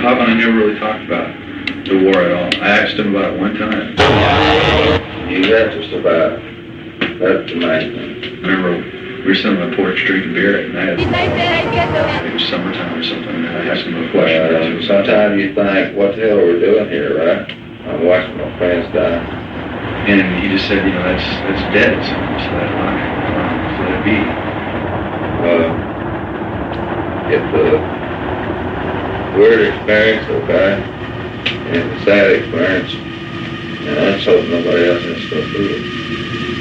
Pop and I never really talked about the war at all. I asked him about it one time. You asked us about that's the main thing. I remember we were sitting on the porch drinking beer at night. It was summertime or something, and I asked him a question. Sometimes you think, what the hell are we doing here, right? I'm watching my friends die. And he just said, that's dead. So I said, that's fine. Just let it be. It's a weird experience, okay? And a sad experience. And I just hope nobody else has to go through it.